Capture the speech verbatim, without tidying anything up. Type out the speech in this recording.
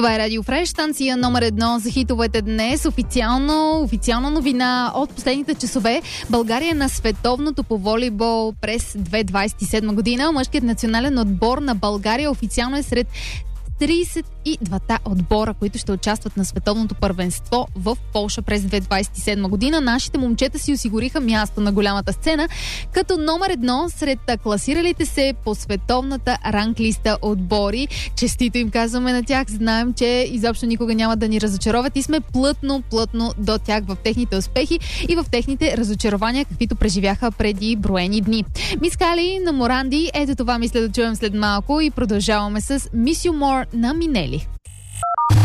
Това е Радио Фреш, станция номер едно за хитовете днес. Официално, официална новина от последните часове. България е на световното по волейбол през две хиляди двадесет и седма година. Мъжкият национален отбор на България официално е сред тридесет и двата отбора, които ще участват на световното първенство в Полша през две хиляди двадесет и седма година. Нашите момчета си осигуриха място на голямата сцена, като номер едно сред класиралите се по световната ранглиста отбори. Честито им казваме на тях. Знаем, че изобщо никога няма да ни разочароват и сме плътно, плътно до тях в техните успехи и в техните разочарования, каквито преживяха преди броени дни. Мискали на Моранди, ето това мисля да чуем след малко и продължаваме с Miss You More на Минели.